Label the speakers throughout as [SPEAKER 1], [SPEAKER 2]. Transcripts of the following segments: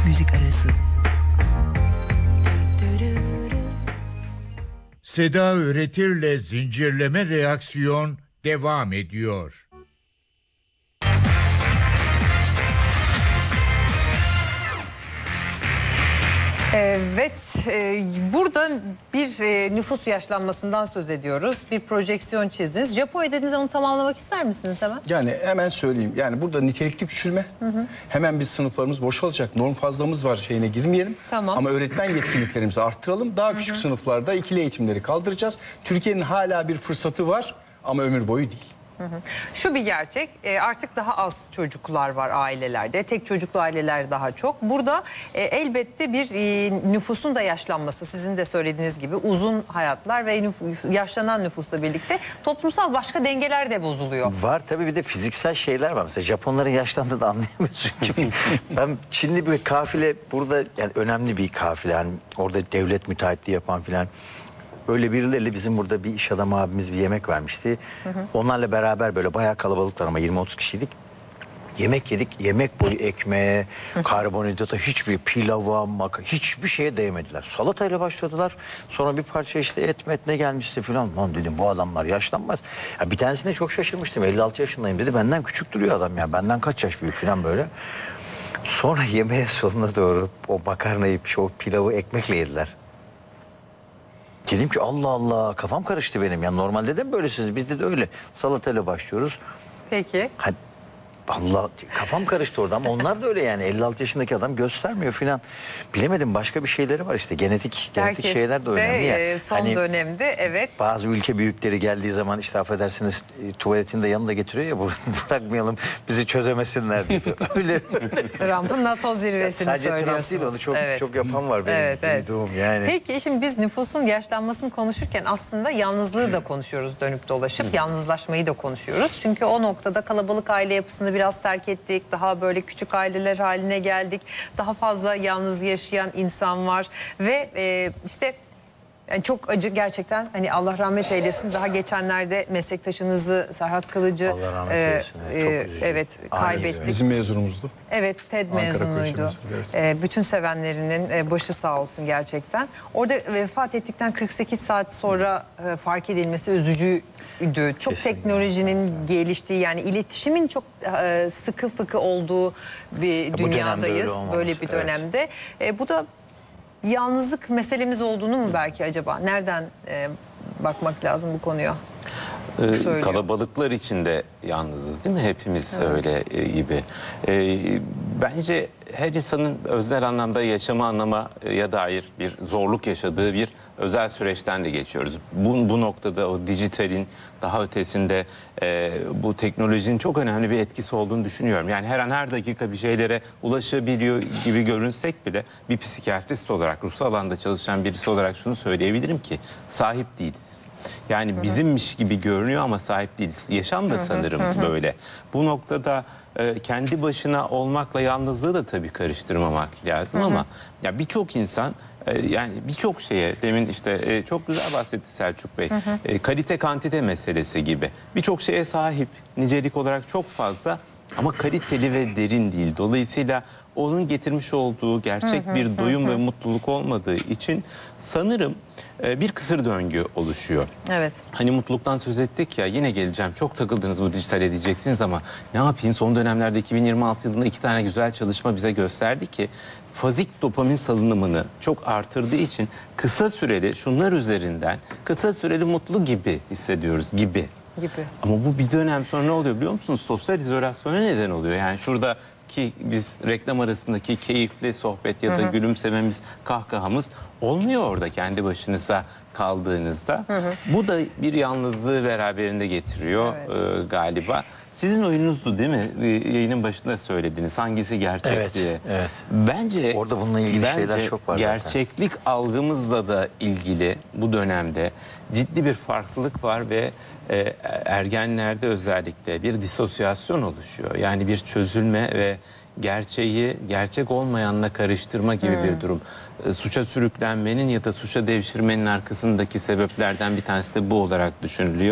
[SPEAKER 1] müzik arası.
[SPEAKER 2] Seda Öğretir'le Zincirleme Reaksiyon devam ediyor.
[SPEAKER 3] Evet, burada bir nüfus yaşlanmasından söz ediyoruz. Bir projeksiyon çizdiniz. Japonya dediğinizde onu tamamlamak ister misiniz hemen?
[SPEAKER 4] Yani hemen söyleyeyim. Yani burada nitelikli küçülme. Hemen biz sınıflarımız boşalacak. Norm fazlamız var şeyine girmeyelim.
[SPEAKER 3] Tamam.
[SPEAKER 4] Ama öğretmen yetkinliklerimizi arttıralım. Daha küçük sınıflarda ikili eğitimleri kaldıracağız. Türkiye'nin hala bir fırsatı var ama ömür boyu değil.
[SPEAKER 3] Şu bir gerçek, artık daha az çocuklar var ailelerde, tek çocuklu aileler daha çok. Burada elbette bir nüfusun da yaşlanması, sizin de söylediğiniz gibi uzun hayatlar ve yaşlanan nüfusla birlikte toplumsal başka dengeler de bozuluyor.
[SPEAKER 5] Var tabii, bir de fiziksel şeyler var. Mesela Japonların yaşlandığını anlayamıyorsun ki. Ben Çinli bir kafile burada, yani önemli bir kafile, yani orada devlet müteahhitliği yapan filan. Öyle birileriyle bizim burada bir iş adamı abimiz bir yemek vermişti. Onlarla beraber böyle bayağı kalabalıklar ama 20-30 kişiydik. Yemek yedik. Yemek boyu ekmeğe, karbonhidrata, hiçbir pilava, hiçbir şeye değmediler. Salatayla başladılar. Sonra bir parça işte et ne gelmişti filan. Lan dedim, bu adamlar yaşlanmaz. Ya bir tanesine çok şaşırmıştım. 56 yaşındayım dedi. Benden küçük duruyor adam ya. Benden kaç yaş büyük filan böyle. Sonra yemeğe sonuna doğru o makarnayı, o pilavı ekmekle yediler. Dedim ki Allah Allah, kafam karıştı benim. Yani normalde de mi böylesiniz? Bizde de öyle. Salatayla başlıyoruz.
[SPEAKER 3] Peki.
[SPEAKER 5] Hani Allah, kafam karıştı orada ama onlar da öyle yani. 56 yaşındaki adam göstermiyor filan. Bilemedim, başka bir şeyleri var işte. Genetik şeyler de önemli ya.
[SPEAKER 3] Son
[SPEAKER 5] hani
[SPEAKER 3] dönemde evet.
[SPEAKER 5] bazı ülke büyükleri geldiği zaman işte affedersiniz tuvaletini de yanında getiriyor ya, bırakmayalım bizi çözemesinler diye. Öyle.
[SPEAKER 3] Trump'ın NATO zirvesini
[SPEAKER 5] Sadece Trump
[SPEAKER 3] söylüyorsunuz.
[SPEAKER 5] değil, onu çok yapan var benim duyduğum yani.
[SPEAKER 3] Peki şimdi biz nüfusun yaşlanmasını konuşurken aslında yalnızlığı da konuşuyoruz, dönüp dolaşıp yalnızlaşmayı da konuşuyoruz. Çünkü o noktada kalabalık aile yapısını biraz terk ettik. Daha böyle küçük aileler haline geldik. Daha fazla yalnız yaşayan insan var ve işte yani çok acı gerçekten, hani Allah rahmet eylesin. Daha geçenlerde meslektaşınızı Serhat Kılıcı
[SPEAKER 5] Allah rahmet eylesin. Çok üzücü.
[SPEAKER 3] evet kaybettik.
[SPEAKER 4] Bizim mezunumuzdu.
[SPEAKER 3] Evet, TED
[SPEAKER 4] Ankara
[SPEAKER 3] mezunuydu.
[SPEAKER 4] Koleji
[SPEAKER 3] Bütün sevenlerinin başı sağ olsun gerçekten. Orada vefat ettikten 48 saat sonra fark edilmesi üzücüydü. Çok
[SPEAKER 5] Kesinlikle.
[SPEAKER 3] Teknolojinin geliştiği, yani iletişimin çok sıkı fıkı olduğu bir dünyadayız. Böyle bir dönemde. Bu da yalnızlık meselemiz olduğunu mu belki acaba? Nereden bakmak lazım bu konuya?
[SPEAKER 6] Kalabalıklar içinde yalnızız değil mi? Hepimiz öyle gibi. Bence her insanın özel anlamda yaşama anlamaya dair bir zorluk yaşadığı bir özel süreçten de geçiyoruz. Bu noktada o dijitalin daha ötesinde bu teknolojinin çok önemli bir etkisi olduğunu düşünüyorum. Yani her an her dakika bir şeylere ulaşabiliyor gibi görünsek bile bir psikiyatrist olarak, ruhsal alanda çalışan birisi olarak şunu söyleyebilirim ki sahip değiliz. Yani bizimmiş gibi görünüyor ama sahip değiliz. Yaşam da sanırım böyle. Bu noktada kendi başına olmakla yalnızlığı da tabii karıştırmamak lazım ama ya birçok insan yani birçok şeye, demin işte çok güzel bahsetti Selçuk Bey. Kalite kantite meselesi gibi. Birçok şeye sahip, nicelik olarak çok fazla ama kaliteli ve derin değil. Dolayısıyla onun getirmiş olduğu gerçek bir doyum ve mutluluk olmadığı için sanırım bir kısır döngü oluşuyor.
[SPEAKER 3] Evet.
[SPEAKER 6] Hani mutluluktan söz ettik ya, yine geleceğim. Çok takıldınız bu dijitale diyeceksiniz ama ne yapayım, son dönemlerde 2026 yılında 2 tane güzel çalışma bize gösterdi ki fazik dopamin salınımını çok artırdığı için kısa süreli, şunlar üzerinden kısa süreli mutlu gibi hissediyoruz gibi. Ama bu bir dönem sonra ne oluyor biliyor musunuz? Sosyal izolasyona neden oluyor. Yani şurada ki biz reklam arasındaki keyifli sohbet ya da gülümsememiz, kahkahamız olmuyor orada kendi başınıza kaldığınızda. Bu da bir yalnızlığı beraberinde getiriyor galiba. Sizin oyununuzdu değil mi? Yayının başında söylediniz. Hangisi gerçek diye.
[SPEAKER 5] Evet.
[SPEAKER 6] Bence
[SPEAKER 5] orada bununla ilgili şeyler çok var zaten.
[SPEAKER 6] Gerçeklik algımızla da ilgili bu dönemde ciddi bir farklılık var ve ergenlerde özellikle bir disosyasyon oluşuyor. Yani bir çözülme ve gerçeği gerçek olmayanla karıştırma gibi bir durum. Suça sürüklenmenin ya da suça devşirmenin arkasındaki sebeplerden bir tanesi de bu olarak düşünülüyor.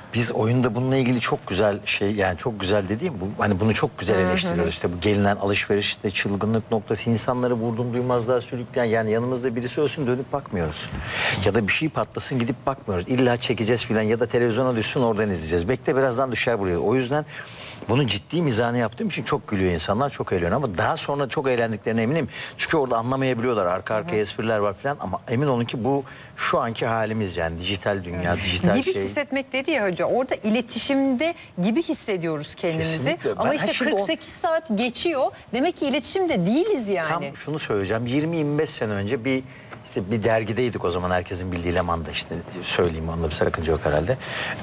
[SPEAKER 5] Biz oyunda bununla ilgili çok güzel şey, yani çok güzel dediğim bu, hani bunu çok güzel eleştiriyoruz. İşte bu gelinen alışverişte çılgınlık noktası, insanları vurdum duymazlığa sürükleyen, yani yanımızda birisi ölsün dönüp bakmıyoruz. Ya da bir şey patlasın gidip bakmıyoruz. İlla çekeceğiz filan ya da televizyona düşsün oradan izleyeceğiz. Bekle birazdan düşer buraya. O yüzden bunun ciddi mizahını yaptığım için çok gülüyor insanlar, çok eğleniyor ama daha sonra çok eğlendiklerine eminim. Çünkü orada anlamayabiliyorlar. Arka arkaya espriler var filan ama emin olun ki bu şu anki halimiz, yani dijital dünya, dijital
[SPEAKER 3] Gibi
[SPEAKER 5] şey.
[SPEAKER 3] hissetmek dedi ya hoca, orada iletişimde gibi hissediyoruz kendimizi.
[SPEAKER 5] Kesinlikle.
[SPEAKER 3] Ama
[SPEAKER 5] Ben
[SPEAKER 3] işte
[SPEAKER 5] şimdi o-
[SPEAKER 3] 48 saat geçiyor. Demek ki iletişimde değiliz yani.
[SPEAKER 5] Tam şunu söyleyeceğim. 20-25 sene önce bir dergideydik o zaman, herkesin bildiği Leman'da, işte söyleyeyim, onda bir sakınca yok herhalde.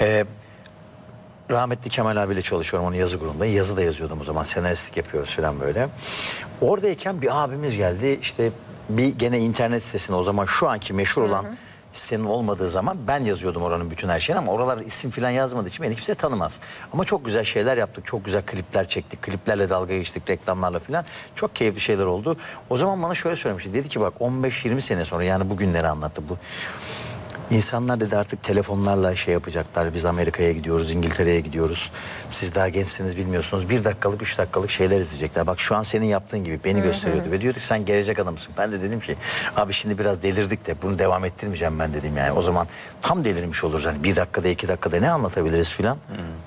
[SPEAKER 5] Rahmetli Kemal abiyle çalışıyorum, onun yazı grubunda. Yazı da yazıyordum o zaman, senaristlik yapıyoruz falan böyle. Oradayken bir abimiz geldi, işte bir gene internet sitesine, o zaman şu anki meşhur olan sitenin olmadığı zaman ben yazıyordum oranın bütün her şeyini ama oralarda isim falan yazmadığı için beni kimse tanımaz. Ama çok güzel şeyler yaptık, çok güzel klipler çektik, kliplerle dalga geçtik, reklamlarla falan. Çok keyifli şeyler oldu. O zaman bana şöyle söylemişti, dedi ki bak 15-20 sene sonra, yani bugünleri anlattı bu. İnsanlar dedi artık telefonlarla şey yapacaklar. Biz Amerika'ya gidiyoruz, İngiltere'ye gidiyoruz. Siz daha gençsiniz, bilmiyorsunuz. 1 dakikalık, 3 dakikalık şeyler izleyecekler. Bak şu an senin yaptığın gibi beni gösteriyordu. Ve diyordu ki sen gelecek adamsın. Ben de dedim ki abi şimdi biraz delirdik de bunu devam ettirmeyeceğim ben dedim yani. O zaman tam delirmiş oluruz. Hani 1 dakikada, 2 dakikada ne anlatabiliriz filan.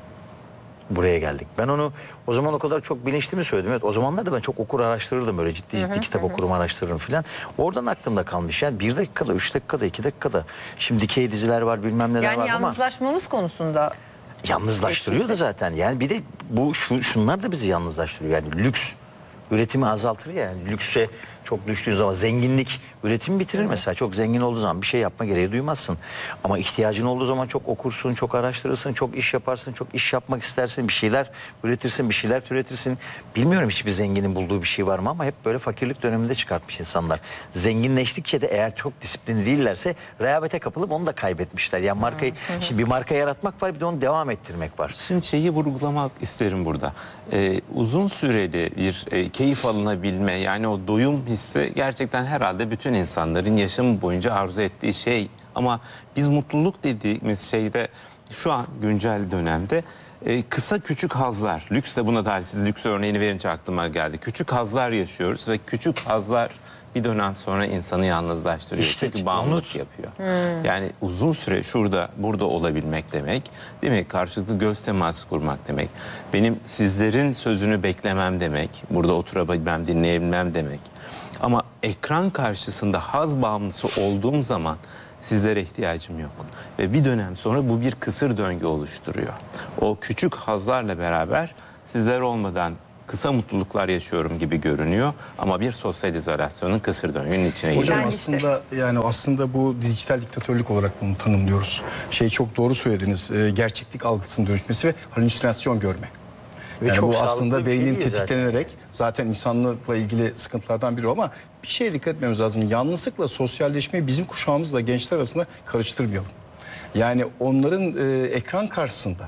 [SPEAKER 5] Buraya geldik. Ben onu o zaman o kadar çok bilinçli mi söyledim? Evet, o zamanlarda ben çok okur araştırırdım, böyle ciddi ciddi kitap okurum, araştırırım filan. Oradan aklımda kalmış. Yani 1 dakikada, 3 dakikada, 2 dakikada. Şimdi dikey diziler var, bilmem neler
[SPEAKER 3] Yani
[SPEAKER 5] var ama
[SPEAKER 3] yalnızlaşmamız konusunda
[SPEAKER 5] yalnızlaştırıyor da
[SPEAKER 3] etkisi.
[SPEAKER 5] zaten. Yani bir de bu şunlar da bizi yalnızlaştırıyor. Yani lüks üretimi azaltır ya. Yani lükse çok düştüğün zaman zenginlik üretimi bitirir mesela. Çok zengin olduğu zaman bir şey yapma gereği duymazsın. Ama ihtiyacın olduğu zaman çok okursun, çok araştırırsın, çok iş yaparsın, çok iş yapmak istersin, bir şeyler üretirsin, bir şeyler türetirsin. Bilmiyorum hiçbir zenginin bulduğu bir şey var mı ama hep böyle fakirlik döneminde çıkartmış insanlar. Zenginleştikçe de eğer çok disiplinli değillerse rehavete kapılıp onu da kaybetmişler. Yani markayı, şimdi bir marka yaratmak var, bir de onu devam ettirmek var.
[SPEAKER 6] Şimdi şeyi vurgulamak isterim burada. Uzun süreli bir keyif alınabilme, yani o doyum hissi gerçekten herhalde bütün insanların yaşamı boyunca arzu ettiği şey. Ama biz mutluluk dediğimiz şeyde şu an güncel dönemde kısa küçük hazlar, lüks de buna dahil, siz lüks örneğini verince aklıma geldi. Küçük hazlar yaşıyoruz ve küçük hazlar bir dönem sonra insanı yalnızlaştırıyor.
[SPEAKER 5] İşte
[SPEAKER 6] Çünkü bağımlılık
[SPEAKER 5] unut.
[SPEAKER 6] yapıyor. Yani uzun süre burada olabilmek demek, değil mi? Karşılıklı göz teması kurmak demek. Benim sizlerin sözünü beklemem demek. Burada oturabilmem, dinleyebilmem demek. Ama ekran karşısında haz bağımlısı olduğum zaman sizlere ihtiyacım yok. Ve bir dönem sonra bu bir kısır döngü oluşturuyor. O küçük hazlarla beraber sizler olmadan kısa mutluluklar yaşıyorum gibi görünüyor ama bir sosyal izolasyonun kısır döngünün içine giriyor.
[SPEAKER 4] Hocam
[SPEAKER 3] Yani işte-
[SPEAKER 4] aslında bu dijital diktatörlük olarak bunu tanımlıyoruz. Çok doğru söylediniz. Gerçeklik algısının dönüşmesi ve halüsinasyon görme.
[SPEAKER 5] Ve
[SPEAKER 4] Yani
[SPEAKER 5] çok
[SPEAKER 4] bu
[SPEAKER 5] sağlıklı
[SPEAKER 4] aslında
[SPEAKER 5] bir şey
[SPEAKER 4] beynin
[SPEAKER 5] değil zaten.
[SPEAKER 4] tetiklenerek zaten insanlıkla ilgili sıkıntılardan biri o ama bir şeye dikkat etmemiz lazım. Yalnızlıkla sosyalleşmeyi bizim kuşağımızla gençler arasında karıştırmayalım. Yani onların ekran karşısında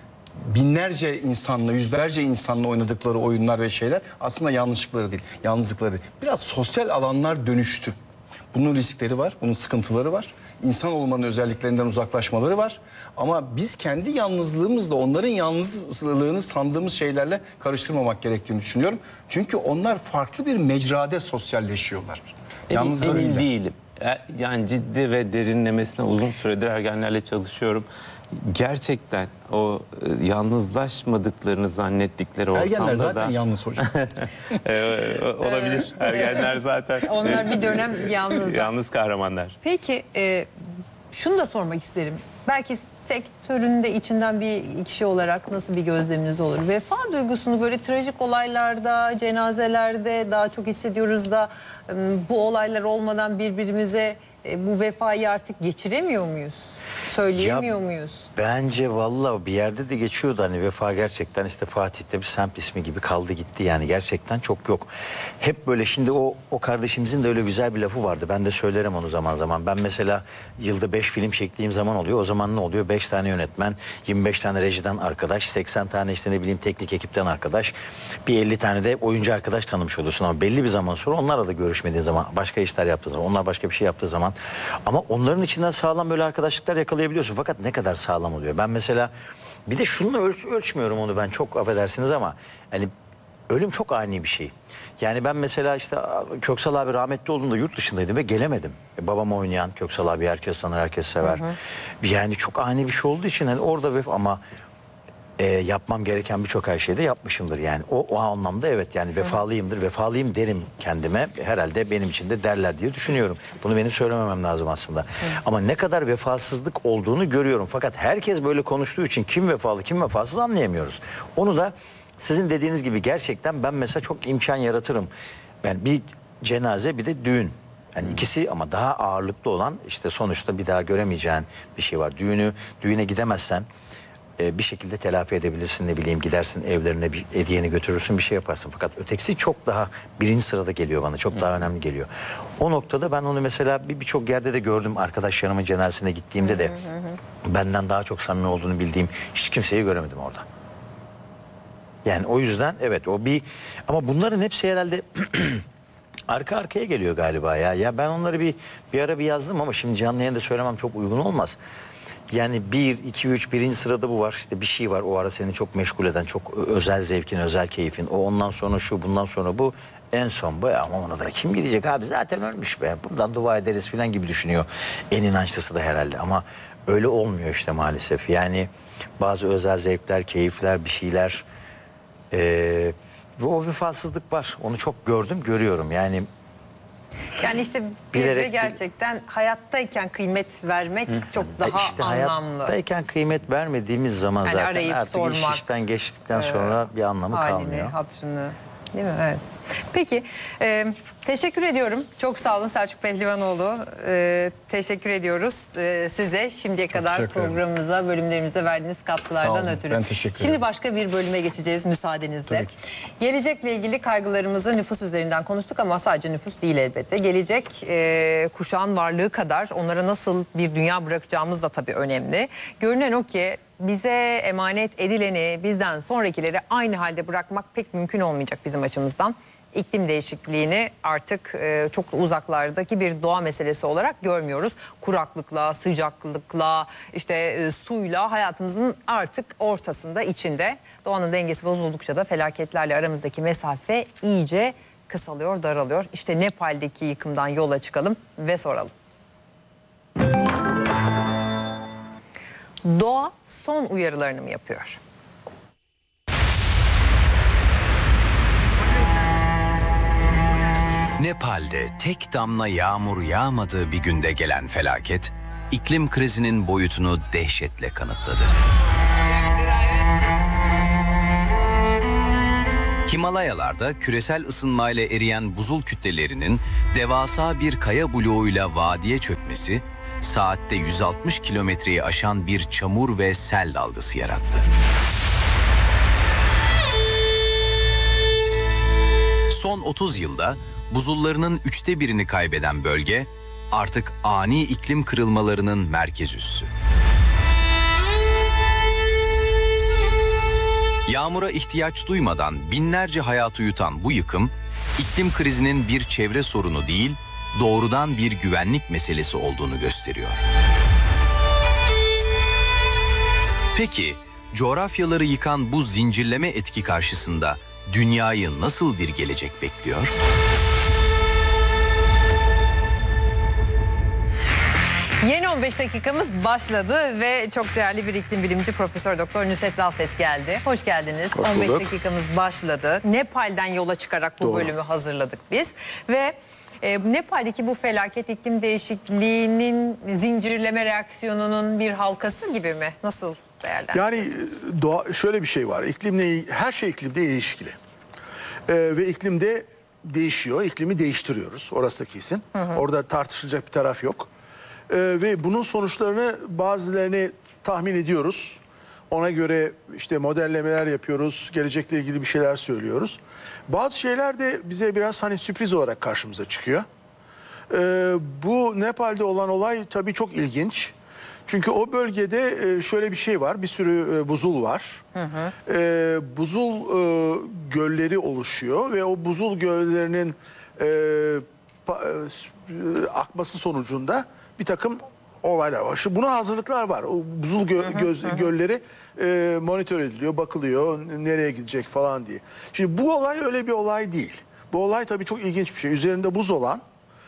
[SPEAKER 4] binlerce insanla, yüzlerce insanla oynadıkları oyunlar ve şeyler aslında yanlışlıkları değil, yalnızlıkları değil. Biraz sosyal alanlar dönüştü. Bunun riskleri var, bunun sıkıntıları var. İnsan olmanın özelliklerinden uzaklaşmaları var. Ama biz kendi yalnızlığımızla onların yalnızlığını sandığımız şeylerle karıştırmamak gerektiğini düşünüyorum. Çünkü onlar farklı bir mecrada sosyalleşiyorlar. Yalnız da
[SPEAKER 6] Emin
[SPEAKER 4] değiller.
[SPEAKER 6] değilim. Yani ciddi ve derinlemesine uzun süredir ergenlerle çalışıyorum. Gerçekten o yalnızlaşmadıklarını zannettikleri
[SPEAKER 4] Ergenler
[SPEAKER 6] ortamda
[SPEAKER 4] zaten
[SPEAKER 6] da
[SPEAKER 4] yalnız hocam.
[SPEAKER 6] olabilir. Ergenler zaten
[SPEAKER 3] onlar bir dönem yalnızdı.
[SPEAKER 6] yalnız kahramanlar.
[SPEAKER 3] Peki şunu da sormak isterim. Belki sektöründe içinden bir kişi olarak nasıl bir gözleminiz olur? Vefa duygusunu böyle trajik olaylarda, cenazelerde daha çok hissediyoruz da bu olaylar olmadan birbirimize bu vefayı artık geçiremiyor muyuz? Söyleyemiyor muyuz?
[SPEAKER 5] Bence vallahi bir yerde de geçiyordu hani vefa, gerçekten işte Fatih'te bir semt ismi gibi kaldı gitti yani, gerçekten çok yok. Hep böyle, şimdi o kardeşimizin de öyle güzel bir lafı vardı, ben de söylerim onu zaman zaman. Ben mesela yılda 5 film çektiğim zaman oluyor, o zaman ne oluyor? 5 tane yönetmen, 25 tane rejiden arkadaş, 80 tane işte ne bileyim teknik ekipten arkadaş, bir 50 tane de oyuncu arkadaş tanımış oluyorsun ama belli bir zaman sonra onlarla da görüşmediğin zaman, başka işler yaptığı zaman, onlar başka bir şey yaptığı zaman, ama onların içinden sağlam böyle arkadaşlıklar yakalayabiliyorsun fakat ne kadar sağlam oluyor. Ben mesela bir de şununla ölçmüyorum onu, ben çok affedersiniz ama hani ölüm çok ani bir şey. Yani ben mesela işte Köksal abi rahmetli olduğunda yurt dışındaydım ve gelemedim. Babam oynayan Köksal abi herkes tanır, herkes sever. Yani çok ani bir şey olduğu için hani orada ama yapmam gereken birçok her şeyi de yapmışımdır. Yani o anlamda evet, yani vefalıyımdır. Vefalıyım derim kendime. Herhalde benim için de derler diye düşünüyorum. Bunu benim söylememem lazım aslında. Ama ne kadar vefasızlık olduğunu görüyorum. Fakat herkes böyle konuştuğu için kim vefalı kim vefasız anlayamıyoruz. Onu da sizin dediğiniz gibi gerçekten ben mesela çok imkan yaratırım. Ben bir cenaze bir de düğün. Yani ikisi ama daha ağırlıklı olan işte sonuçta bir daha göremeyeceğin bir şey var. Düğüne gidemezsen bir şekilde telafi edebilirsin, ne bileyim gidersin evlerine bir hediyeni götürürsün, bir şey yaparsın. Fakat ötekisi çok daha birinci sırada geliyor bana, çok daha önemli geliyor. O noktada ben onu mesela birçok yerde de gördüm, arkadaşlarımın cenazesine gittiğimde de benden daha çok samimi olduğunu bildiğim hiç kimseyi göremedim orada. Yani o yüzden evet ama bunların hepsi herhalde arka arkaya geliyor galiba ya. Ya ben onları bir ara yazdım ama şimdi canlı yayında söylemem çok uygun olmaz. Yani 1, 2, 3 birinci sırada bu var. İşte bir şey var o ara seni çok meşgul eden, çok özel zevkin, özel keyfin. O ondan sonra şu, bundan sonra bu. En son bu, ama ona da kim gidecek abi, zaten ölmüş be. Buradan dua ederiz falan gibi düşünüyor. En inançlısı da herhalde ama öyle olmuyor işte maalesef. Yani bazı özel zevkler, keyifler, bir şeyler. O vefasızlık var. Onu çok gördüm, görüyorum. Yani
[SPEAKER 3] işte bir de
[SPEAKER 5] bilerek
[SPEAKER 3] gerçekten hayattayken kıymet vermek çok daha
[SPEAKER 5] işte
[SPEAKER 3] anlamlı.
[SPEAKER 5] hayattayken kıymet vermediğimiz zaman
[SPEAKER 3] Yani
[SPEAKER 5] zaten
[SPEAKER 3] arayıp
[SPEAKER 5] artık
[SPEAKER 3] sormak,
[SPEAKER 5] iş işten geçtikten sonra bir anlamı
[SPEAKER 3] halini,
[SPEAKER 5] kalmıyor.
[SPEAKER 3] hatırını. Değil mi? Evet. Peki, teşekkür ediyorum. Çok sağ olun Selçuk Pehlivanoğlu. Teşekkür ediyoruz size şimdiye kadar
[SPEAKER 4] teşekkür ederim.
[SPEAKER 3] programımıza, bölümlerimize verdiğiniz
[SPEAKER 4] Sağ
[SPEAKER 3] katkılardan
[SPEAKER 4] olun,
[SPEAKER 3] ötürü.
[SPEAKER 4] ben teşekkür
[SPEAKER 3] Şimdi
[SPEAKER 4] ederim.
[SPEAKER 3] başka bir bölüme geçeceğiz müsaadenizle. Gelecekle ilgili kaygılarımızı nüfus üzerinden konuştuk ama sadece nüfus değil elbette. Gelecek kuşağın varlığı kadar onlara nasıl bir dünya bırakacağımız da tabii önemli. Görünen o ki bize emanet edileni bizden sonrakileri aynı halde bırakmak pek mümkün olmayacak bizim açımızdan. İklim değişikliğini artık çok uzaklardaki bir doğa meselesi olarak görmüyoruz. Kuraklıkla, sıcaklıkla, işte suyla hayatımızın artık ortasında, içinde. Doğanın dengesi bozuldukça da felaketlerle aramızdaki mesafe iyice kısalıyor, daralıyor. İşte Nepal'deki yıkımdan yola çıkalım ve soralım. Doğa son uyarılarını mı yapıyor?
[SPEAKER 1] Nepal'de tek damla yağmur yağmadığı bir günde gelen felaket, iklim krizinin boyutunu dehşetle kanıtladı. Himalayalarda küresel ısınmayla eriyen buzul kütlelerinin devasa bir kaya bloğuyla vadiye çökmesi, saatte 160 kilometreyi aşan bir çamur ve sel dalgası yarattı. Son 30 yılda buzullarının 1/3'ünü kaybeden bölge artık ani iklim kırılmalarının merkez üssü. Yağmura ihtiyaç duymadan binlerce hayatı yutan bu yıkım, iklim krizinin bir çevre sorunu değil, doğrudan bir güvenlik meselesi olduğunu gösteriyor. Peki, coğrafyaları yıkan bu zincirleme etki karşısında dünyayı nasıl bir gelecek bekliyor?
[SPEAKER 3] Yeni 15 dakikamız başladı ve çok değerli bir iklim bilimci Profesör Doktor Nusret Dalfes geldi. Hoş geldiniz.
[SPEAKER 7] Hoş
[SPEAKER 3] 15
[SPEAKER 7] bulduk.
[SPEAKER 3] dakikamız başladı. Nepal'den yola çıkarak bu
[SPEAKER 7] Doğru.
[SPEAKER 3] bölümü hazırladık biz ve Nepal'deki bu felaket iklim değişikliğinin zincirleme reaksiyonunun bir halkası gibi mi? Nasıl değerlendiriyorsunuz?
[SPEAKER 7] Yani şöyle bir şey var. Her şey iklimle ilişkili. Ve iklimde değişiyor. İklimi değiştiriyoruz. Orası da kesin. Orada tartışılacak bir taraf yok. Ve bunun sonuçlarını bazılarını tahmin ediyoruz. Ona göre işte modellemeler yapıyoruz. Gelecekle ilgili bir şeyler söylüyoruz. Bazı şeyler de bize biraz hani sürpriz olarak karşımıza çıkıyor. Bu Nepal'de olan olay tabii çok ilginç. Çünkü o bölgede şöyle bir şey var. Bir sürü buzul var. Buzul gölleri oluşuyor ve o buzul göllerinin akması sonucunda bir takım olaylar var. Şimdi buna hazırlıklar var. O buzul gölleri monitör ediliyor, bakılıyor nereye gidecek falan diye. Şimdi bu olay öyle bir olay değil. Bu olay tabii çok ilginç bir şey. Üzerinde buz olan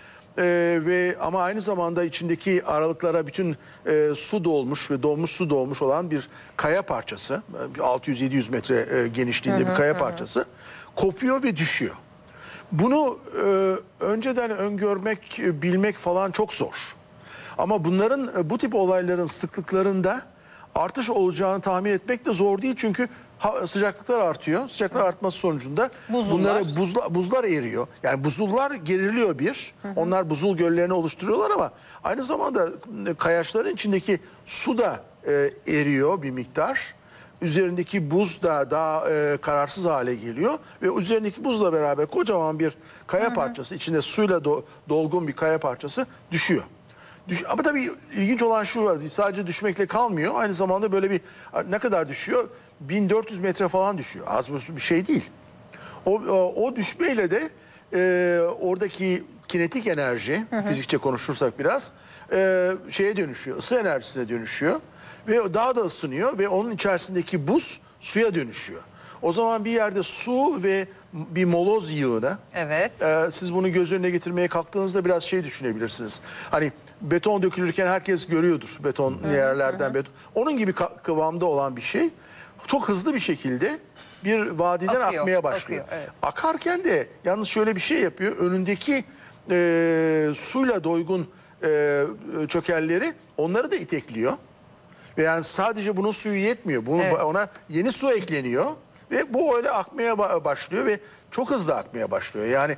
[SPEAKER 7] ve ama aynı zamanda içindeki aralıklara bütün su dolmuş ve donmuş su dolmuş olan bir kaya parçası. 600-700 metre genişliğinde bir kaya parçası kopuyor ve düşüyor. Bunu önceden öngörmek, bilmek falan çok zor. Ama bunların bu tip olayların sıklıklarında artış olacağını tahmin etmek de zor değil. Çünkü sıcaklıklar artıyor. Sıcaklıklar artması sonucunda buzlar eriyor. Yani buzullar geriliyor bir. Onlar buzul göllerini oluşturuyorlar ama aynı zamanda kayaçların içindeki su da eriyor bir miktar. Üzerindeki buz da daha kararsız hale geliyor ve üzerindeki buzla beraber kocaman bir kaya parçası, içinde suyla dolgun bir kaya parçası düşüyor. Ama tabii ilginç olan şu, sadece düşmekle kalmıyor. Aynı zamanda böyle bir, ne kadar düşüyor? 1400 metre falan düşüyor. Az bir şey değil. O düşmeyle de oradaki kinetik enerji, fizikçe konuşursak biraz, şeye dönüşüyor, ısı enerjisine dönüşüyor. Ve daha da ısınıyor ve onun içerisindeki buz suya dönüşüyor. O zaman bir yerde su ve bir moloz yığını.
[SPEAKER 3] Evet.
[SPEAKER 7] Siz bunu göz önüne getirmeye kalktığınızda biraz şey düşünebilirsiniz. Hani beton dökülürken herkes görüyordur beton yerlerden beton. Onun gibi kıvamda olan bir şey çok hızlı bir şekilde bir vadiden akmaya başlıyor.
[SPEAKER 3] Akıyor, evet.
[SPEAKER 7] Akarken de yalnız şöyle bir şey yapıyor. Önündeki suyla doygun çökelleri onları da itekliyor. Ve yani sadece bunun suyu yetmiyor. Ona yeni su ekleniyor ve bu öyle akmaya başlıyor ve çok hızlı akmaya başlıyor. Yani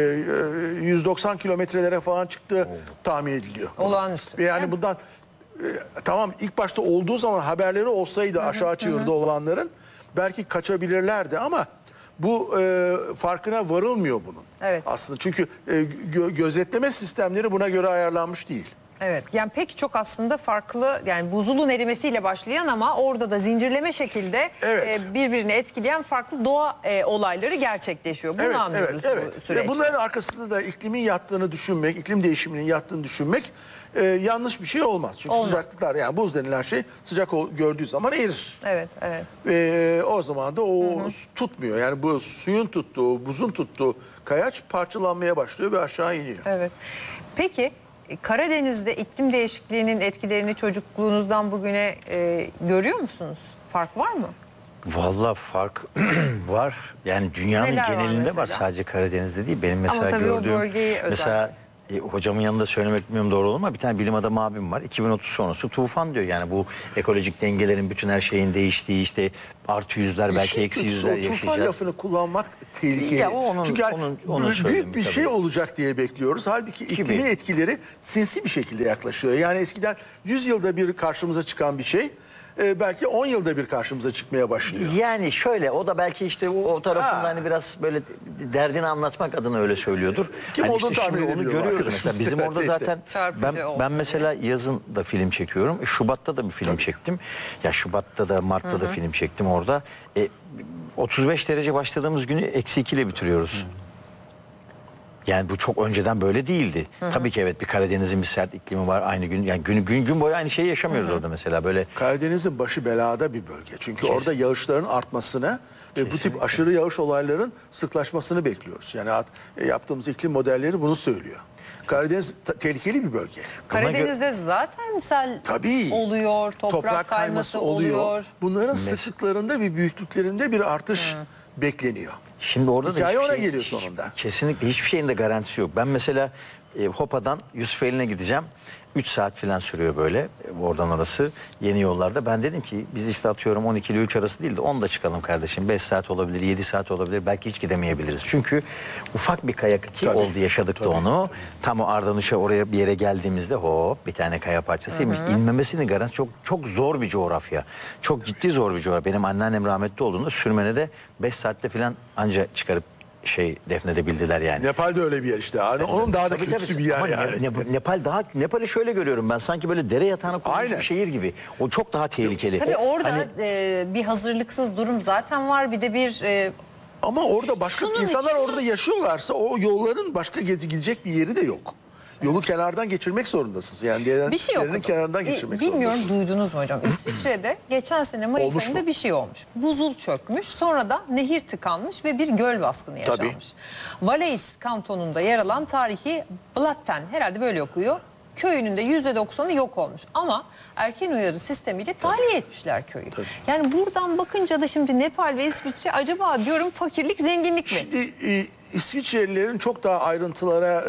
[SPEAKER 7] 190 kilometrelere falan çıktığı tahmin ediliyor.
[SPEAKER 3] Olağanüstü.
[SPEAKER 7] Ve yani bundan tamam, ilk başta olduğu zaman haberleri olsaydı aşağı çığırda olanların belki kaçabilirlerdi ama bu farkına varılmıyor bunun.
[SPEAKER 3] Evet.
[SPEAKER 7] Aslında çünkü gözetleme sistemleri buna göre ayarlanmış değil.
[SPEAKER 3] Evet, yani pek çok aslında farklı, yani buzulun erimesiyle başlayan ama orada da zincirleme şekilde
[SPEAKER 7] Evet.
[SPEAKER 3] birbirini etkileyen farklı doğa olayları gerçekleşiyor. Bunu anlıyoruz bu süreçte.
[SPEAKER 7] Ve bunların arkasında da iklimin yattığını düşünmek, iklim değişiminin yattığını düşünmek yanlış bir şey olmaz. Çünkü
[SPEAKER 3] Olmaz.
[SPEAKER 7] sıcaklıklar, yani buz denilen şey sıcak gördüğü zaman erir.
[SPEAKER 3] Evet, evet.
[SPEAKER 7] Ve o zaman da o tutmuyor. Yani bu suyun tuttuğu, buzun tuttuğu kayaç parçalanmaya başlıyor ve aşağı iniyor.
[SPEAKER 3] Evet. Peki Karadeniz'de iklim değişikliğinin etkilerini çocukluğunuzdan bugüne görüyor musunuz? Fark var mı?
[SPEAKER 5] Vallahi fark var. Yani dünyanın
[SPEAKER 3] Neler var
[SPEAKER 5] genelinde var,
[SPEAKER 3] mesela?
[SPEAKER 5] sadece Karadeniz'de değil. Benim mesela
[SPEAKER 3] Ama tabii o
[SPEAKER 5] gördüğüm,
[SPEAKER 3] bölgeyi özel.
[SPEAKER 5] mesela hocamın yanında söylemek bilmiyorum doğru olur ama bir tane bilim adamı abim var. 2030 sonrası tufan diyor. Yani bu ekolojik dengelerin, bütün her şeyin değiştiği, işte artı yüzler belki eksi yüzler
[SPEAKER 7] Tufan
[SPEAKER 5] yaşayacağız.
[SPEAKER 7] lafını kullanmak tehlikeli.
[SPEAKER 5] Ya o
[SPEAKER 7] Çünkü
[SPEAKER 5] onun
[SPEAKER 7] büyük bir
[SPEAKER 5] tabii.
[SPEAKER 7] şey olacak diye bekliyoruz. Halbuki iklimin etkileri sinsi bir şekilde yaklaşıyor. Yani eskiden 100 yılda bir karşımıza çıkan bir şey belki 10 yılda bir karşımıza çıkmaya başlıyor.
[SPEAKER 5] Yani şöyle, o da belki işte o tarafında hani biraz böyle derdini anlatmak adına öyle söylüyordur.
[SPEAKER 7] Kim
[SPEAKER 5] Hani
[SPEAKER 7] olduğunu
[SPEAKER 5] işte
[SPEAKER 7] tahmin
[SPEAKER 5] şimdi onu
[SPEAKER 7] edebiliyorum
[SPEAKER 5] görüyoruz
[SPEAKER 7] arkadaşım.
[SPEAKER 5] mesela. Bizim orada
[SPEAKER 7] Neyse.
[SPEAKER 5] zaten
[SPEAKER 3] Çarpıcı olsun
[SPEAKER 5] ben mesela yazın da film çekiyorum. Şubat'ta da bir film çektim. Ya Şubat'ta da Mart'ta da film çektim orada. 35 derece başladığımız günü -2 ile bitiriyoruz. Yani bu çok önceden böyle değildi. Tabii ki evet, bir Karadeniz'in bir sert iklimi var aynı gün. Yani gün boyu aynı şeyi yaşamıyoruz orada mesela böyle.
[SPEAKER 7] Karadeniz'in başı belada bir bölge. Çünkü orada yağışların artmasını ve bu tip aşırı yağış olayların sıklaşmasını bekliyoruz. Yani yaptığımız iklim modelleri bunu söylüyor. Karadeniz tehlikeli bir bölge.
[SPEAKER 3] Karadeniz'de zaten sel
[SPEAKER 7] Tabii.
[SPEAKER 3] oluyor, toprak kayması oluyor.
[SPEAKER 7] Bunların sıklıklarında ve büyüklüklerinde bir artış bekleniyor.
[SPEAKER 5] Şimdi orada da
[SPEAKER 7] Hikaye
[SPEAKER 5] hiçbir
[SPEAKER 7] ona geliyor sonunda.
[SPEAKER 5] Kesinlikle hiçbir şeyin de garantisi yok. Ben mesela Hopa'dan Yusufeli'ne gideceğim. 3 saat falan sürüyor böyle oradan orası yeni yollarda. Ben dedim ki biz işte atıyorum 12 ile 3 arası değil de 10'da çıkalım kardeşim. 5 saat olabilir, 7 saat olabilir. Belki hiç gidemeyebiliriz. Çünkü ufak bir kaya ki
[SPEAKER 7] Tabii,
[SPEAKER 5] oldu, yaşadık da onu. Tam o Ardanuş'a oraya bir yere geldiğimizde hop bir tane kaya parçasıymış. İnmemesinin garantisi çok zor bir coğrafya. Çok ciddi zor bir coğrafya. Benim anneannem rahmetli olduğunda Sürmene'de 5 saatte falan anca çıkarıp defnedebildiler yani.
[SPEAKER 7] Nepal'de öyle bir yer işte. Yani onun daha da
[SPEAKER 5] Tabii,
[SPEAKER 7] kötüsü
[SPEAKER 5] tabii.
[SPEAKER 7] bir yer
[SPEAKER 5] Ama
[SPEAKER 7] yani.
[SPEAKER 5] Nepal'i şöyle görüyorum ben, sanki böyle dere yatağına kurulmuş
[SPEAKER 7] Aynen.
[SPEAKER 5] bir şehir gibi. O çok daha tehlikeli.
[SPEAKER 3] Tabii orada
[SPEAKER 5] Hani
[SPEAKER 3] bir hazırlıksız durum zaten var. Bir de bir
[SPEAKER 7] Ama orada başka
[SPEAKER 3] Şunun
[SPEAKER 7] insanlar
[SPEAKER 3] için-
[SPEAKER 7] orada yaşıyorlarsa o yolların başka gidecek bir yeri de yok. Yolu kenardan geçirmek zorundasınız. Yani diğerinin
[SPEAKER 3] Bir şey okudum.
[SPEAKER 7] kenarından geçirmek
[SPEAKER 3] Bilmiyorum
[SPEAKER 7] zorundasınız.
[SPEAKER 3] duydunuz mu hocam? İsviçre'de geçen sene Mayıs
[SPEAKER 7] Olmuş
[SPEAKER 3] ayında
[SPEAKER 7] mu?
[SPEAKER 3] bir şey olmuş. Buzul çökmüş. Sonra da nehir tıkanmış ve bir göl baskını yaşanmış. Valais kantonunda yer alan tarihi Blatten, herhalde böyle okuyor, köyünün de %90'ı yok olmuş. Ama erken uyarı sistemiyle tahliye etmişler köyü. Yani buradan bakınca da şimdi Nepal ve İsviçre, acaba diyorum fakirlik zenginlik mi?
[SPEAKER 7] Şimdi İsviçrelilerin çok daha ayrıntılara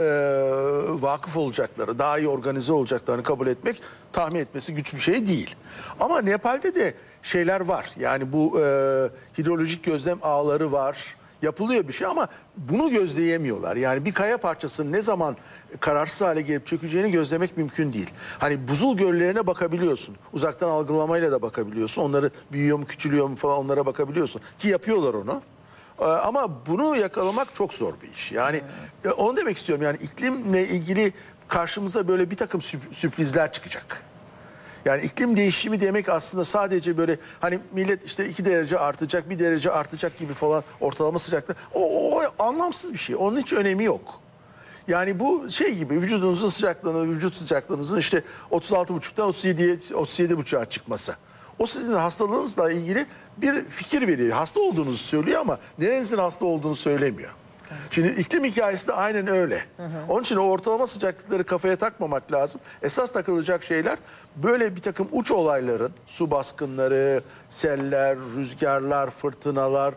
[SPEAKER 7] vakıf olacakları, daha iyi organize olacaklarını kabul etmek, tahmin etmesi güç bir şey değil. Ama Nepal'de de şeyler var. Yani bu hidrolojik gözlem ağları var. Yapılıyor bir şey ama bunu gözleyemiyorlar. Yani bir kaya parçasının ne zaman kararsız hale gelip çökeceğini gözlemek mümkün değil. Hani buzul göllerine bakabiliyorsun. Uzaktan algılamayla da bakabiliyorsun. Onları büyüyor mu, küçülüyor mu falan, onlara bakabiliyorsun. Ki yapıyorlar onu. Ama bunu yakalamak çok zor bir iş. Yani onu demek istiyorum. Yani iklimle ilgili karşımıza böyle bir takım sürprizler çıkacak. Yani iklim değişimi demek aslında sadece böyle hani millet işte 2 derece artacak, 1 derece artacak gibi falan ortalama sıcaklık. O anlamsız bir şey. Onun hiç önemi yok. Yani bu şey gibi vücudunuzun sıcaklığını, vücut sıcaklığınızın işte 36,5'tan 37,5'a çıkması. O sizin hastalığınızla ilgili bir fikir veriyor. Hasta olduğunuzu söylüyor ama nerenizin hasta olduğunu söylemiyor. Şimdi iklim hikayesi de aynen öyle. Onun için o ortalama sıcaklıkları kafaya takmamak lazım. Esas takılacak şeyler böyle bir takım uç olayların, su baskınları, seller, rüzgarlar, fırtınalar,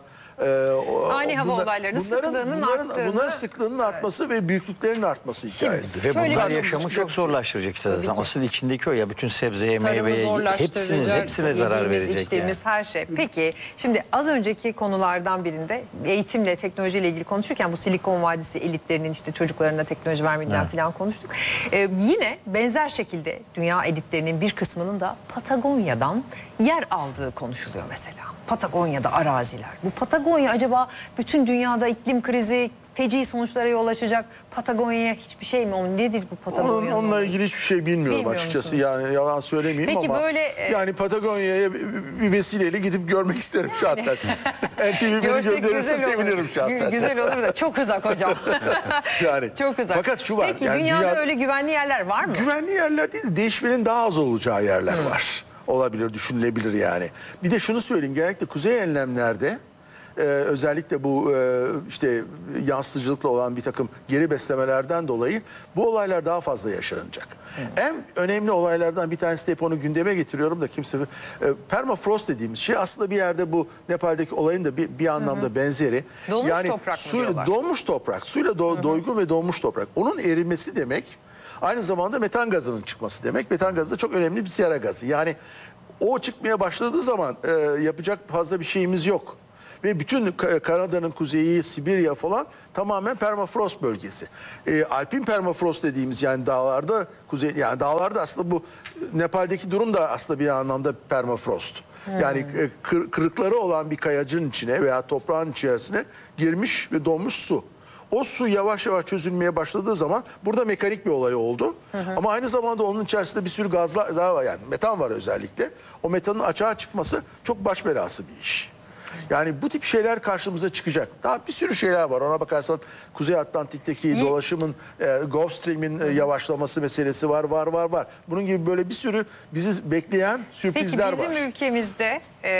[SPEAKER 3] Ani hava olaylarının sıklığının arttığını.
[SPEAKER 7] Bunların sıklığının artması ve büyüklüklerinin artması hikayesi.
[SPEAKER 5] Ve
[SPEAKER 3] Şöyle
[SPEAKER 5] bunlar
[SPEAKER 3] bir-
[SPEAKER 5] yaşamı çok zorlaştıracak zaten. Asıl içindeki o ya, bütün sebzeye,
[SPEAKER 3] Tarımı
[SPEAKER 5] meyveye,
[SPEAKER 3] zorlaştıracak,
[SPEAKER 5] hepsine zarar
[SPEAKER 3] yediğimiz,
[SPEAKER 5] verecek
[SPEAKER 3] içtiğimiz
[SPEAKER 5] yani.
[SPEAKER 3] her şey. Peki şimdi az önceki konulardan birinde eğitimle, teknolojiyle ilgili konuşurken bu Silikon Vadisi elitlerinin işte çocuklarına teknoloji vermediğinden falan konuştuk. Yine benzer şekilde dünya elitlerinin bir kısmının da Patagonya'dan yer aldığı konuşuluyor mesela. Patagonya'da araziler. Bu Patagonya acaba bütün dünyada iklim krizi, feci sonuçlara yol açacak. Patagonya'ya hiçbir şey mi? O nedir bu Patagonya'nın?
[SPEAKER 7] Onunla ilgili hiçbir şey bilmiyorum
[SPEAKER 3] Bilmiyor
[SPEAKER 7] açıkçası.
[SPEAKER 3] musunuz?
[SPEAKER 7] Yani yalan söylemeyeyim
[SPEAKER 3] Peki
[SPEAKER 7] ama
[SPEAKER 3] böyle,
[SPEAKER 7] yani Patagonya'ya bir vesileyle gidip görmek isterim şahsen. NTV beni
[SPEAKER 3] Görsek
[SPEAKER 7] gönderirse
[SPEAKER 3] güzel olur.
[SPEAKER 7] sevinirim şahsen.
[SPEAKER 3] Güzel olur da çok uzak hocam.
[SPEAKER 7] Yani
[SPEAKER 3] Çok uzak.
[SPEAKER 7] fakat şu var.
[SPEAKER 3] Peki
[SPEAKER 7] yani
[SPEAKER 3] dünyada öyle güvenli yerler var mı?
[SPEAKER 7] güvenli yerler değil de değişmenin daha az olacağı yerler var. Olabilir, düşünülebilir yani. Bir de şunu söyleyeyim, genellikle kuzey enlemlerde özellikle bu işte yansıtıcılıkla olan bir takım geri beslemelerden dolayı bu olaylar daha fazla yaşanacak. En önemli olaylardan bir tanesi de hep onu gündeme getiriyorum da kimse permafrost dediğimiz şey aslında bir yerde bu Nepal'deki olayın da bir anlamda benzeri.
[SPEAKER 3] Donmuş
[SPEAKER 7] yani
[SPEAKER 3] toprak mı diyorlar?
[SPEAKER 7] donmuş toprak, suyla doygun ve donmuş toprak. Onun erimesi demek aynı zamanda metan gazının çıkması demek. Metan gazı da çok önemli bir sera gazı. Yani o çıkmaya başladığı zaman yapacak fazla bir şeyimiz yok. Ve bütün Kanada'nın kuzeyi, Sibirya falan tamamen permafrost bölgesi. Alpin permafrost dediğimiz yani dağlarda, yani dağlarda aslında bu Nepal'deki durum da aslında bir anlamda permafrost. Yani kırıkları olan bir kayacın içine veya toprağın içerisine girmiş ve donmuş su. O su yavaş yavaş çözülmeye başladığı zaman burada mekanik bir olay oldu. Ama aynı zamanda onun içerisinde bir sürü gazlar daha var, yani metan var özellikle. O metanın açığa çıkması çok baş belası bir iş. Yani bu tip şeyler karşımıza çıkacak. Daha bir sürü şeyler var. Ona bakarsan Kuzey Atlantik'teki dolaşımın, Gulf Stream'in yavaşlaması meselesi var. Bunun gibi böyle bir sürü bizi bekleyen
[SPEAKER 3] Peki
[SPEAKER 7] sürprizler
[SPEAKER 3] bizim
[SPEAKER 7] var.
[SPEAKER 3] ülkemizde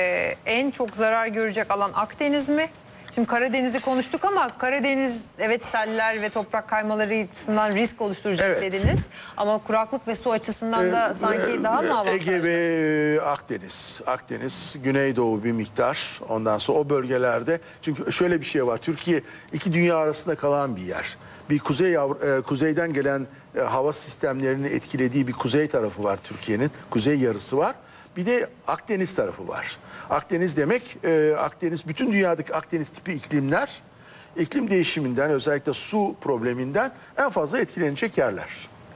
[SPEAKER 3] en çok zarar görecek alan Akdeniz mi? Şimdi Karadeniz'i konuştuk ama Karadeniz evet seller ve toprak kaymaları açısından risk oluşturacak
[SPEAKER 7] Evet.
[SPEAKER 3] dediniz. Ama kuraklık ve su açısından da sanki daha mı avantajlı?
[SPEAKER 7] Ege ve Akdeniz, Güneydoğu bir miktar. Ondan sonra o bölgelerde. Çünkü şöyle bir şey var. Türkiye iki dünya arasında kalan bir yer. Bir kuzeyden gelen hava sistemlerini etkilediği bir kuzey tarafı var Türkiye'nin. Kuzey yarısı var. Bir de Akdeniz tarafı var. Akdeniz demek, Akdeniz, bütün dünyadaki Akdeniz tipi iklimler, iklim değişiminden, özellikle su probleminden en fazla etkilenecek yerler.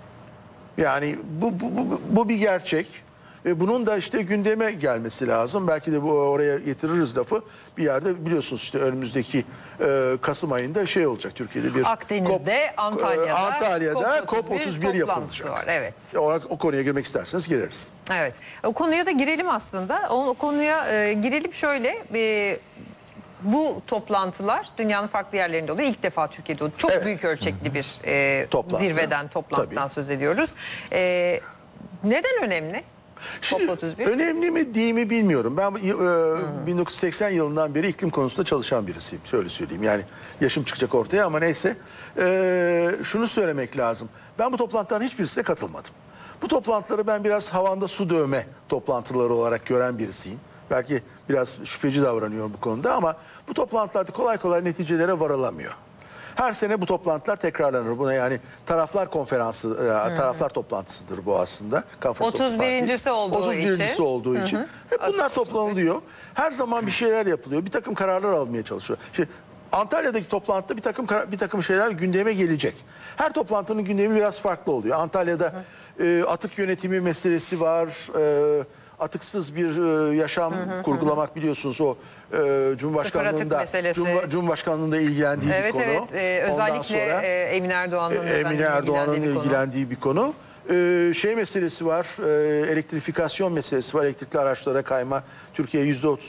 [SPEAKER 7] Yani bu bir gerçek ve bunun da işte gündeme gelmesi lazım. Belki de oraya getiririz lafı. Bir yerde biliyorsunuz işte önümüzdeki Kasım ayında şey olacak Türkiye'de bir
[SPEAKER 3] Akdeniz'de, Antalya'da
[SPEAKER 7] COP31 yapılacak.
[SPEAKER 3] var. Evet.
[SPEAKER 7] O konuya girmek isterseniz gireriz.
[SPEAKER 3] Evet. O konuya da girelim aslında. O konuya girelim şöyle. bu toplantılar dünyanın farklı yerlerinde oluyor. İlk defa Türkiye'de oluyor. Çok
[SPEAKER 7] Evet.
[SPEAKER 3] büyük ölçekli bir
[SPEAKER 7] Toplantı.
[SPEAKER 3] toplantıdan
[SPEAKER 7] Tabii.
[SPEAKER 3] söz ediyoruz. Neden önemli?
[SPEAKER 7] Şimdi
[SPEAKER 3] COP31.
[SPEAKER 7] önemli mi değil mi bilmiyorum. Ben 1980 yılından beri iklim konusunda çalışan birisiyim. Şöyle söyleyeyim, yani yaşım çıkacak ortaya ama neyse. Şunu söylemek lazım. Ben bu toplantıların hiçbirisine katılmadım. Bu toplantıları ben biraz havanda su dövme toplantıları olarak gören birisiyim. Belki biraz şüpheci davranıyorum bu konuda ama bu toplantılarda kolay kolay neticelere varılamıyor. Her sene bu toplantılar tekrarlanır. Buna yani taraflar konferansı, taraflar toplantısıdır bu aslında. Conference of
[SPEAKER 3] 31.'si
[SPEAKER 7] Parties.
[SPEAKER 3] olduğu
[SPEAKER 7] 31'incisi
[SPEAKER 3] için.
[SPEAKER 7] olduğu için. Hep bunlar toplanılıyor. Her zaman bir şeyler yapılıyor. Bir takım kararlar almaya çalışıyor. Şimdi Antalya'daki toplantıda bir takım şeyler gündeme gelecek. Her toplantının gündemi biraz farklı oluyor. Antalya'da atık yönetimi meselesi var. Atıksız bir yaşam kurgulamak, biliyorsunuz o Cumhurbaşkanlığında
[SPEAKER 3] meselesi.
[SPEAKER 7] Cumhurbaşkanlığında ilgilendiği bir konu.
[SPEAKER 3] Evet,
[SPEAKER 7] Ondan
[SPEAKER 3] özellikle
[SPEAKER 7] sonra
[SPEAKER 3] Emine Erdoğan'ın
[SPEAKER 7] Emine Erdoğan'ın
[SPEAKER 3] ilgilendiği bir konu.
[SPEAKER 7] ilgilendiği bir konu. Şey meselesi var, elektrifikasyon meselesi var, elektrikli araçlara kayma. Türkiye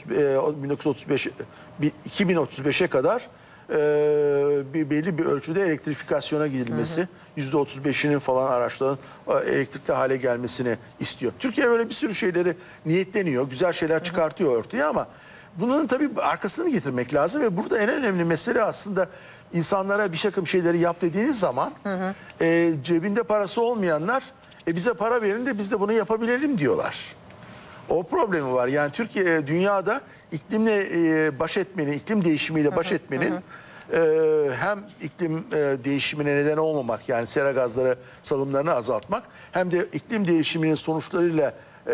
[SPEAKER 7] %30, 2035'e kadar belli bir ölçüde elektrifikasyona gidilmesi, %35'inin falan araçların elektrikli hale gelmesini istiyor. Türkiye öyle bir sürü şeyleri niyetleniyor, güzel şeyler çıkartıyor ortaya ama bunun tabii arkasını getirmek lazım ve burada en önemli mesele aslında insanlara bir takım şeyleri yap dediğiniz zaman cebinde parası olmayanlar bize para verin de biz de bunu yapabilelim diyorlar. O problemi var. Yani Türkiye dünyada iklimle baş etmenin, iklim değişimiyle baş etmenin hem iklim değişimine neden olmamak, yani sera gazları salımlarını azaltmak, hem de iklim değişiminin sonuçlarıyla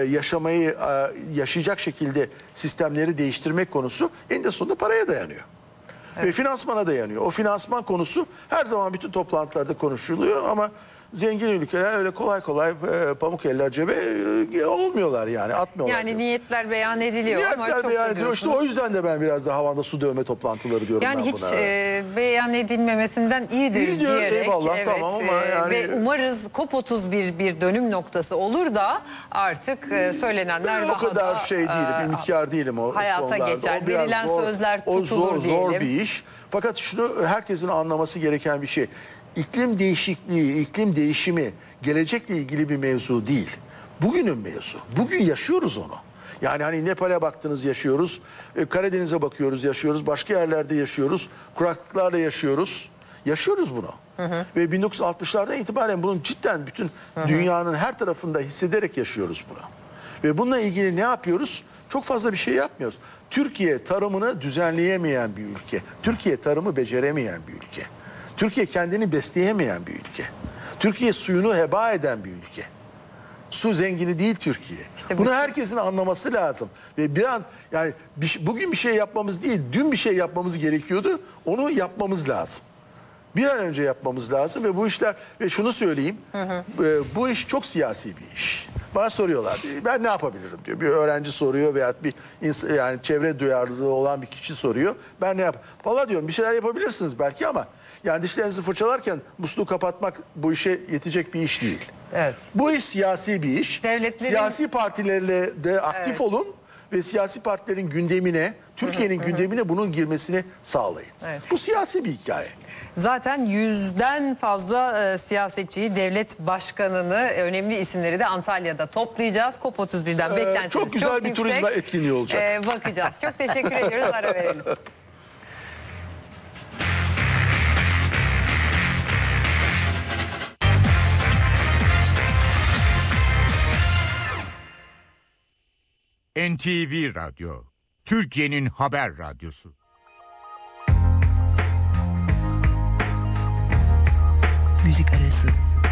[SPEAKER 7] yaşayacak şekilde sistemleri değiştirmek konusu en de sonunda paraya dayanıyor. Ve finansmana dayanıyor. O finansman konusu her zaman bütün toplantılarda konuşuluyor ama zengin ülkeler öyle kolay kolay pamuk eller cebe olmuyorlar, yani atmıyorlar.
[SPEAKER 3] Yani niyetler beyan ediliyor ama
[SPEAKER 7] Niyetler
[SPEAKER 3] çok
[SPEAKER 7] beyan
[SPEAKER 3] da
[SPEAKER 7] ediliyor. İşte
[SPEAKER 3] diyorsunuz.
[SPEAKER 7] o yüzden de ben biraz da havanda su dövme toplantıları diyorum
[SPEAKER 3] Yani
[SPEAKER 7] ben
[SPEAKER 3] hiç
[SPEAKER 7] buna.
[SPEAKER 3] beyan edilmemesinden iyidir
[SPEAKER 7] İyi diyor,
[SPEAKER 3] diyerek.
[SPEAKER 7] eyvallah, tamam ama yani-
[SPEAKER 3] Ve umarız COP31 bir dönüm noktası olur da artık söylenenler
[SPEAKER 7] Ben
[SPEAKER 3] daha
[SPEAKER 7] o kadar
[SPEAKER 3] da
[SPEAKER 7] şey değilim, ümitkar değilim o
[SPEAKER 3] hayata
[SPEAKER 7] konularda.
[SPEAKER 3] geçer.
[SPEAKER 7] O biraz
[SPEAKER 3] Verilen sözler tutulur
[SPEAKER 7] zor
[SPEAKER 3] diyelim.
[SPEAKER 7] bir iş. Fakat şunu herkesin anlaması gereken bir şey. İklim değişikliği, iklim değişimi gelecekle ilgili bir mevzu değil. Bugünün mevzu. Bugün yaşıyoruz onu. Yani hani Nepal'e baktınız, yaşıyoruz. Karadeniz'e bakıyoruz, yaşıyoruz. Başka yerlerde yaşıyoruz. Kuraklıklarla yaşıyoruz. Yaşıyoruz bunu. Ve 1960'lardan itibaren bunun cidden bütün dünyanın her tarafında hissederek yaşıyoruz bunu. Ve bununla ilgili ne yapıyoruz? Çok fazla bir şey yapmıyoruz. Türkiye tarımını düzenleyemeyen bir ülke. Türkiye tarımı beceremeyen bir ülke. Türkiye kendini besleyemeyen bir ülke. Türkiye suyunu heba eden bir ülke. Su zengini değil Türkiye.
[SPEAKER 3] İşte
[SPEAKER 7] bunu herkesin anlaması lazım. Ve biraz yani bugün bir şey yapmamız değil, dün bir şey yapmamız gerekiyordu. Onu yapmamız lazım. Bir an önce yapmamız lazım ve bu işler, ve şunu söyleyeyim, bu iş çok siyasi bir iş. Bana soruyorlar, ben ne yapabilirim diyor. Bir öğrenci soruyor veya bir yani çevre duyarlılığı olan bir kişi soruyor. Ben ne yap? Vallahi diyorum bir şeyler yapabilirsiniz belki ama yani dişlerinizi fırçalarken musluğu kapatmak bu işe yetecek bir iş değil.
[SPEAKER 3] Evet.
[SPEAKER 7] Bu iş siyasi bir iş.
[SPEAKER 3] Devletlerin-
[SPEAKER 7] Siyasi partilerle de aktif olun ve siyasi partilerin gündemine, Türkiye'nin gündemine bunun girmesini sağlayın.
[SPEAKER 3] Evet.
[SPEAKER 7] Bu siyasi bir hikaye.
[SPEAKER 3] Zaten 100'den fazla siyasetçiyi, devlet başkanını, önemli isimleri de Antalya'da toplayacağız. COP31'den beklentimiz
[SPEAKER 7] çok güzel bir
[SPEAKER 3] yüksek.
[SPEAKER 7] turizm etkinliği olacak.
[SPEAKER 3] Bakacağız. Çok teşekkür ediyoruz. Ara verelim.
[SPEAKER 2] NTV Radyo, Türkiye'nin haber radyosu.
[SPEAKER 8] Müzik arası.